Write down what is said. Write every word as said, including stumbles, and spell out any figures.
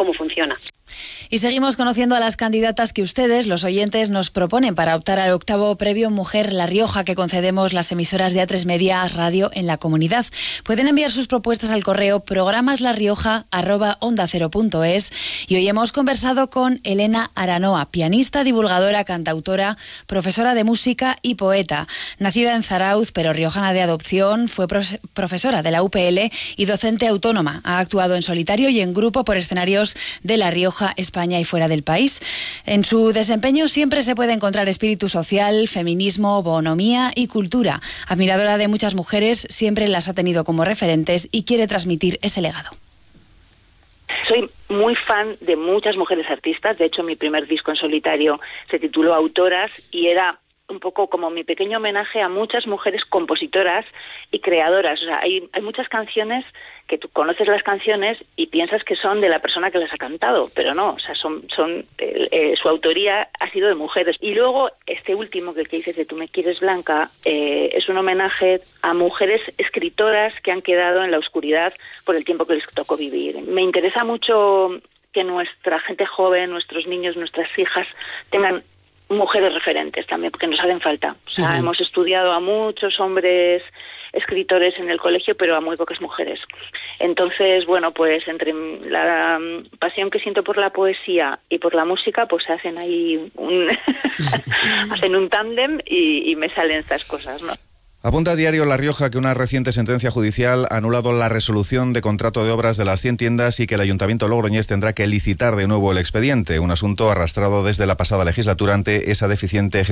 cómo funciona. Y seguimos conociendo a las candidatas que ustedes, los oyentes, nos proponen para optar al octavo Premio Mujer La Rioja que concedemos las emisoras de A tres Media Radio en la comunidad. Pueden enviar sus propuestas al correo programaslarrioja arroba onda cero punto es y hoy hemos conversado con Elena Aranoa, pianista, divulgadora, cantautora, profesora de música y poeta. Nacida en Zarauz, pero riojana de adopción, fue profesora de la U P L y docente autónoma. Ha actuado en solitario y en grupo por escenarios de La Rioja, España y fuera del país. En su desempeño siempre se puede encontrar espíritu social, feminismo, bonomía y cultura. Admiradora de muchas mujeres, siempre las ha tenido como referentes y quiere transmitir ese legado. Soy muy fan de muchas mujeres artistas. De hecho, mi primer disco en solitario se tituló Autoras y era un poco como mi pequeño homenaje a muchas mujeres compositoras y creadoras. O sea, hay, hay muchas canciones que tú conoces las canciones y piensas que son de la persona que las ha cantado, pero no, o sea, son, son eh, eh, su autoría ha sido de mujeres. Y luego este último que, que dices de Tú me quieres blanca eh, es un homenaje a mujeres escritoras que han quedado en la oscuridad por el tiempo que les tocó vivir. Me interesa mucho que nuestra gente joven, nuestros niños, nuestras hijas tengan mujeres referentes también, porque nos hacen falta. O sea, sí. Hemos estudiado a muchos hombres escritores en el colegio, pero a muy pocas mujeres. Entonces, bueno, pues entre la pasión que siento por la poesía y por la música, pues hacen ahí un hacen un tándem y, y me salen estas cosas, ¿no? Apunta a Diario La Rioja que una reciente sentencia judicial ha anulado la resolución de contrato de obras de las cien tiendas y que el Ayuntamiento logroñés tendrá que licitar de nuevo el expediente, un asunto arrastrado desde la pasada legislatura ante esa deficiente ejecución